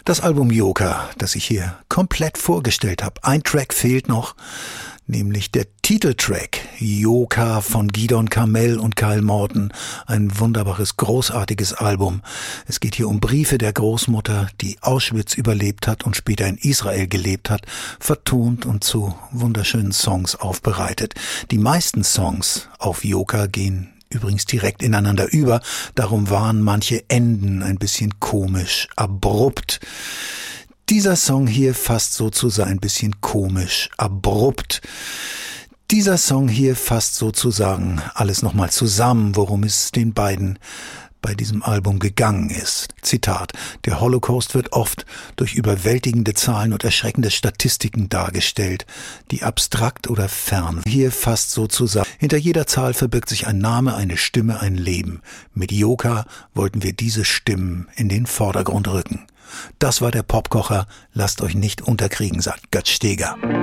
Das Album Joker, das ich hier komplett vorgestellt habe. Ein Track fehlt noch, nämlich der Titeltrack Joker von Gidon Kamel und Kyle Morton. Ein wunderbares, großartiges Album. Es geht hier um Briefe der Großmutter, die Auschwitz überlebt hat und später in Israel gelebt hat, vertont und zu wunderschönen Songs aufbereitet. Die meisten Songs auf Joker gehen übrigens direkt ineinander über. Darum waren manche Enden ein bisschen komisch, abrupt. Dieser Song hier fasst sozusagen ein bisschen komisch, abrupt. Dieser Song hier fasst sozusagen alles nochmal zusammen, worum es den beiden bei diesem Album gegangen ist. Zitat: Der Holocaust wird oft durch überwältigende Zahlen und erschreckende Statistiken dargestellt, die abstrakt oder fern. Hier fasst sozusagen: Hinter jeder Zahl verbirgt sich ein Name, eine Stimme, ein Leben. Mit Joker wollten wir diese Stimmen in den Vordergrund rücken. Das war der Popkocher. Lasst euch nicht unterkriegen, sagt Götz Steger.